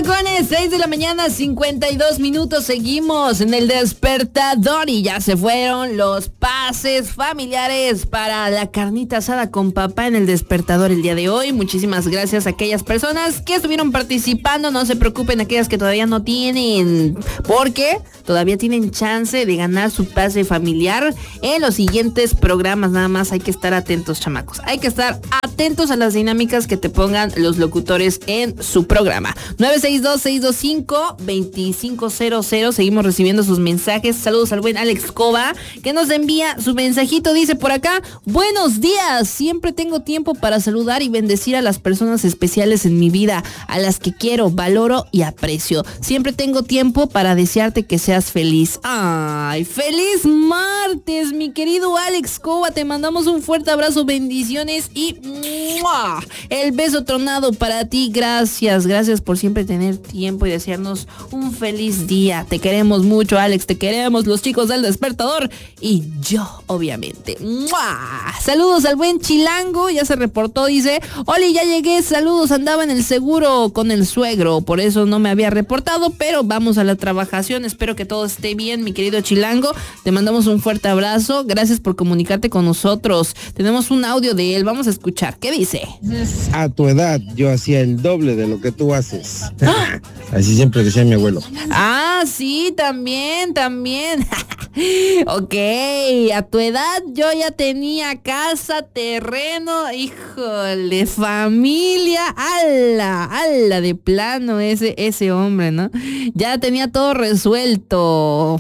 chamacones, 6 de la mañana, 52 minutos, seguimos en el despertador y ya se fueron los pases familiares para la carnita asada con papá en el despertador el día de hoy. Muchísimas gracias a aquellas personas que estuvieron participando, no se preocupen aquellas que todavía no tienen, porque todavía tienen chance de ganar su pase familiar en los siguientes programas. Nada más hay que estar atentos, chamacos, hay que estar atentos a las dinámicas que te pongan los locutores en su programa. 962-625-2500. Seguimos recibiendo sus mensajes. Saludos al buen Alex Cova, que nos envía su mensajito. Dice por acá: buenos días, siempre tengo tiempo para saludar y bendecir a las personas especiales en mi vida, a las que quiero, valoro y aprecio. Siempre tengo tiempo para desearte que seas feliz. ¡Ay, feliz martes, mi querido Alex Cova! Te mandamos un fuerte abrazo, bendiciones y ¡mua! El beso tronado para ti. Gracias por siempre tener tiempo y desearnos un feliz día. Te queremos mucho, Alex, te queremos los chicos del despertador y yo, obviamente. ¡Mua! Saludos al buen Chilango, ya se reportó, dice: Oli, ya llegué, saludos, andaba en el seguro con el suegro, por eso no me había reportado, pero vamos a la trabajación, espero que todo esté bien, mi querido Chilango. Te mandamos un fuerte abrazo, gracias por comunicarte con nosotros. Tenemos un audio de él, vamos a escuchar, ¿qué dice? A tu edad yo hacía el doble de lo que tú haces. Así siempre decía mi abuelo. Ah, sí, también. Ok, a tu edad yo ya tenía casa, terreno, híjole, familia, ala de plano ese hombre, ¿no? Ya tenía todo resuelto.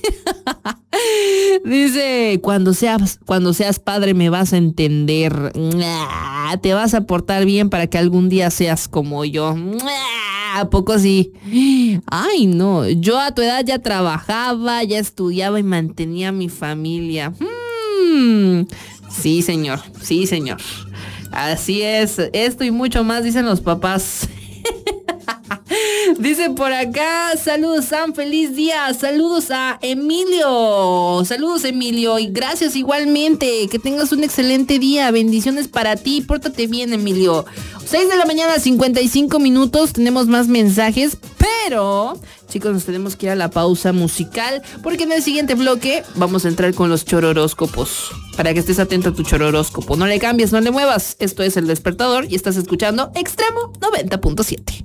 Dice: cuando seas padre me vas a entender. Te vas a portar bien para que algún día seas como yo. ¿A poco sí? Ay, no, yo a tu edad ya trabajaba, ya estudiaba y mantenía a mi familia. Sí, señor. Así es, esto y mucho más dicen los papás. Dice por acá: saludos, Sam, feliz día. Saludos a Emilio. Saludos, Emilio, y gracias igualmente. Que tengas un excelente día. Bendiciones para ti. Pórtate bien, Emilio. 6 de la mañana, 55 minutos. Tenemos más mensajes, pero chicos, nos tenemos que ir a la pausa musical, porque en el siguiente bloque vamos a entrar con los chororóscopos. Para que estés atento a tu chororóscopo. No le cambies, no le muevas. Esto es El Despertador y estás escuchando Extremo 90.7.